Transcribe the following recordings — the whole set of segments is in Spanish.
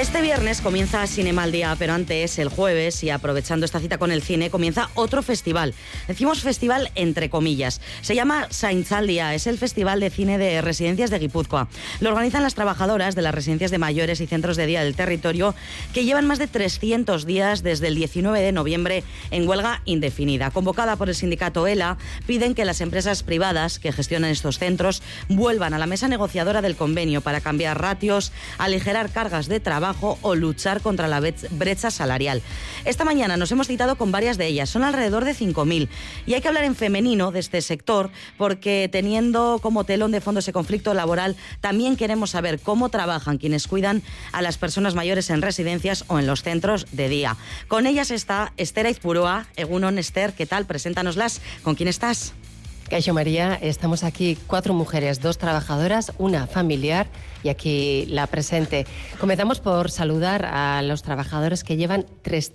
Este viernes comienza Cinema al Día, pero antes, el jueves, y aprovechando esta cita con el cine, comienza otro festival. Decimos festival entre comillas. Se llama Zaintzaldia, es el festival de cine de residencias de Guipúzcoa. Lo organizan las trabajadoras de las residencias de mayores y centros de día del territorio, que llevan más de 300 días desde el 19 de noviembre en huelga indefinida. Convocada por el sindicato ELA, piden que las empresas privadas que gestionan estos centros vuelvan a la mesa negociadora del convenio para cambiar ratios, aligerar cargas de trabajo o luchar contra la brecha salarial. Esta mañana nos hemos citado con varias de ellas, son alrededor de 5.000, y hay que hablar en femenino de este sector porque, teniendo como telón de fondo ese conflicto laboral, también queremos saber cómo trabajan quienes cuidan a las personas mayores en residencias o en los centros de día. Con ellas está Esther Aizpurua. Egunon, Esther, ¿qué tal? Preséntanoslas. ¿Con quién estás? Kaixo María, estamos aquí 4 mujeres, 2 trabajadoras, una familiar y aquí la presente. Comenzamos por saludar a los trabajadores que llevan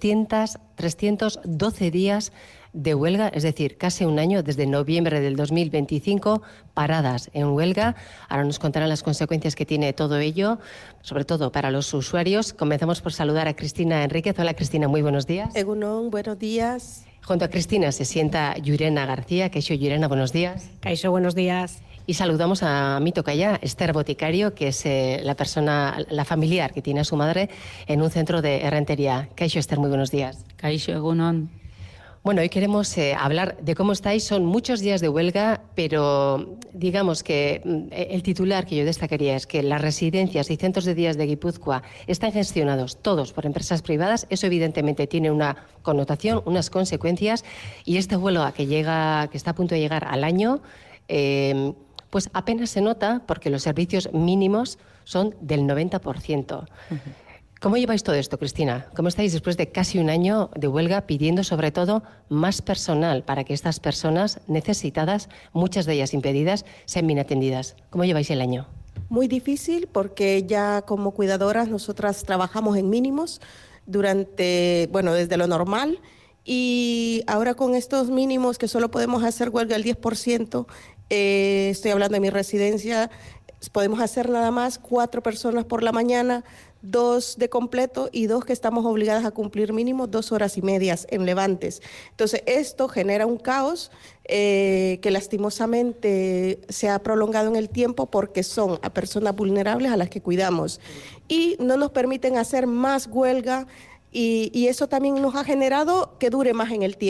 312 días de huelga, es decir, casi un año, desde noviembre del 2025, paradas en huelga. Ahora nos contarán las consecuencias que tiene todo ello, sobre todo para los usuarios. Comenzamos por saludar a Cristina Enríquez. Hola, Cristina, muy buenos días. Egunon, buenos días. Junto a Cristina se sienta Llurena García. Kaixo, Llurena, buenos días. Kaixo, buenos días. Y saludamos a mi tocaya, Esther Boticario, que es la familiar que tiene a su madre en un centro de errentería. Kaixo, Esther, muy buenos días. Kaixo, egunon. Bueno, hoy queremos hablar de cómo estáis. Son muchos días de huelga, pero digamos que el titular que yo destacaría es que las residencias y centros de días de Guipúzcoa están gestionados todos por empresas privadas. Eso evidentemente tiene una connotación, unas consecuencias, y esta huelga que está a punto de llegar al año, pues apenas se nota porque los servicios mínimos son del 90%. ¿Cómo lleváis todo esto, Cristina? ¿Cómo estáis después de casi un año de huelga pidiendo sobre todo más personal para que estas personas necesitadas, muchas de ellas impedidas, sean bien atendidas? ¿Cómo lleváis el año? Muy difícil porque ya como cuidadoras nosotras trabajamos en mínimos desde lo normal, y ahora con estos mínimos que solo podemos hacer huelga el 10%, estoy hablando de mi residencia, podemos hacer nada más 4 personas por la mañana, 2 de completo y 2 que estamos obligadas a cumplir mínimo 2 horas y medias en levantes. Entonces esto genera un caos que lastimosamente se ha prolongado en el tiempo porque son a personas vulnerables a las que cuidamos y no nos permiten hacer más huelga, y eso también nos ha generado que dure más en el tiempo.